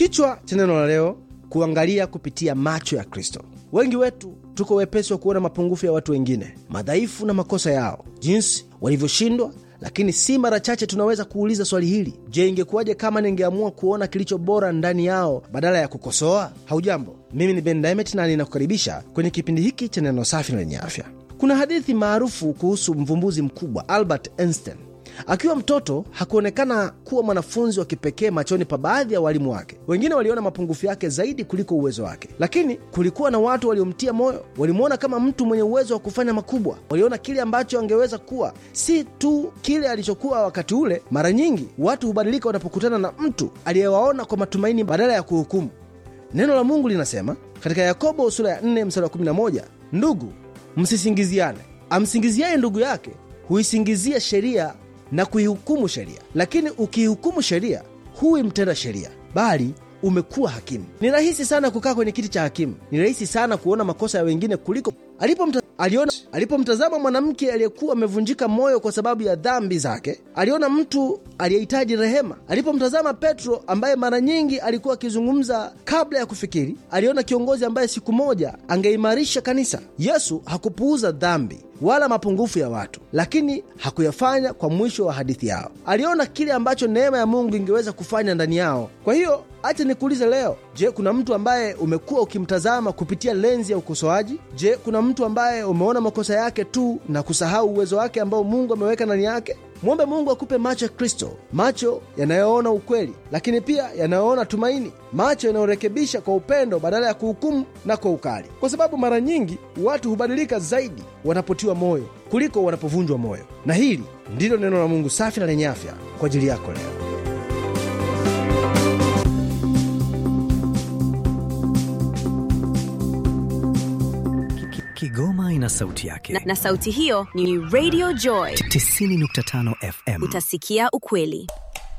Kichwa cha neno la leo: kuangalia kupitia macho ya Kristo. Wengi wetu tuko wepesi wa kuona mapungufu ya watu wengine, madhaifu na makosa yao, jinsi walivyoshindwa, lakini si mara chache tunaweza kuuliza swali hili: je, ingekuwaje kama ningeamua kuona kilicho bora ndani yao badala ya kukosoa? Haujambo, mimi ni Ben Diamond na ninakukaribisha kwenye kipindi hiki cha neno safi na lenye afya. Kuna hadithi maarufu kuhusu mvumbuzi mkubwa Albert Einstein. Akiwa mtoto hakuonekana kuwa mwanafunzi wa kipekee machoni pa baadhi ya walimu wake. Wengine waliona mapungufu yake zaidi kuliko uwezo wake, lakini kulikuwa na watu waliomtia moyo. Walimwona kama mtu mwenye uwezo wa kufanya makubwa. Waliona kile ambacho angeweza kuwa, si tu kile alichokuwa wakati ule. Mara nyingi watu hubadilika wanapokutana na mtu aliyewaona kwa matumaini badala ya kuhukumu. Neno la Mungu linasema katika Yakobo sura ya 4 mstari wa 11, ndugu, msisingiziane. Amsingiziaye ndugu yake huisingizia sheria na kuihukumu sheria, lakini ukihukumu sheria huwi mtenda sheria, bali umekuwa hakimu. Ni rahisi sana kukaa kwenye kiti cha hakimu. Ni rahisi sana kuona makosa ya wengine kuliko alipomtazama mwanamke aliyekuwa amevunjika moyo kwa sababu ya dhambi zake, aliona mtu aliyehitaji rehema. Alipomtazama Petro ambaye mara nyingi alikuwa akizungumza kabla ya kufikiri, aliona kiongozi ambaye siku moja angeimarisha kanisa. Yesu hakupuuza dhambi wala mapungufu ya watu, lakini hakuyafanya kwa mwisho wa hadithi yao. Aliona kile ambacho neema ya Mungu ingeweza kufanya ndani yao. Kwa hiyo acha nikuulize leo, je, kuna mtu ambaye umekuwa ukimtazama kupitia lenzi ya ukosoaji? Je, kuna mtu ambaye umeona makosa yake tu na kusahau uwezo wake ambao Mungu ameweka ndani yake? Mwombe Mungu akupe macho ya Kristo, macho yanayoona ukweli, lakini pia yanayoona tumaini, macho yanayorekebisha kwa upendo badala ya kuhukumu na kwa ukali, kwa sababu mara nyingi watu hubadilika zaidi wanapotiwa moyo kuliko wanapovunjwa moyo. Na hili ndilo neno la Mungu safi na lenye afya kwa ajili yako leo. Kigoma ina sauti yake. Na sauti hiyo ni Radio Joy 90.5 FM. Utasikia ukweli.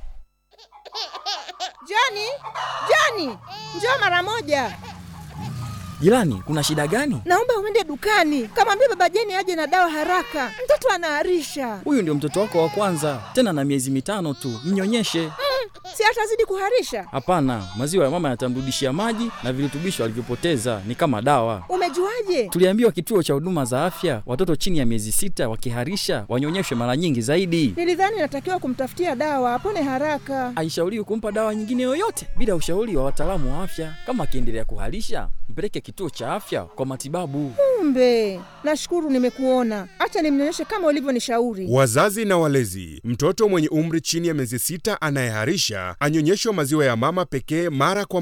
Jani, njoo mara moja. Jirani, kuna shida gani? Naomba uende dukani, kamwambia baba Jeni aje na dawa haraka. Mtoto anaharisha. Huyu ndio mtoto wako wa kwanza, tena na miezi 5 tu. Mnyonyeshe. Si atazidi kuharisha? Hapana, maziwa ya mama yatamrudishia maji na virutubisho alivyopoteza, ni kama dawa. Umejuaje? Tuliambiwa kituo cha huduma za afya, watoto chini ya miezi 6 wakiharisha wanyonyeshwe mara nyingi zaidi. Nilidhani natakiwa kumtafutia dawa apone haraka. Haishauriwi kumpa dawa nyingine yoyote bila ushauri wa wataalamu wa afya. Kama akiendelea kuharisha, mpeleke kituo cha afya kwa matibabu. Kumbe, nashukuru nimekuona. Acha nimnyonyeshe kama ulivyonishauri. Wazazi na walezi, mtoto mwenye umri chini ya miezi 6 anayeharisha anyonyeshwe maziwa ya mama pekee mara kwa